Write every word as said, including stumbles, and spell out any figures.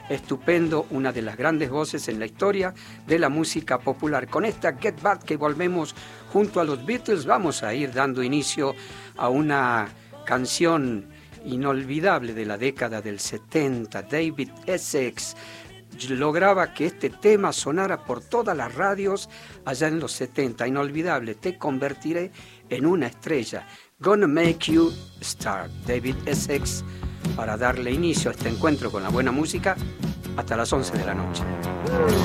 estupendo, una de las grandes voces en la historia de la música popular. Con esta Get Back que volvemos junto a los Beatles, vamos a ir dando inicio a una canción inolvidable de la década del setenta. David Essex lograba que este tema sonara por todas las radios allá en los setenta. Inolvidable, Te convertiré en una estrella. Gonna Make You Star. David Essex, para darle inicio a este encuentro con la buena música hasta las once de la noche.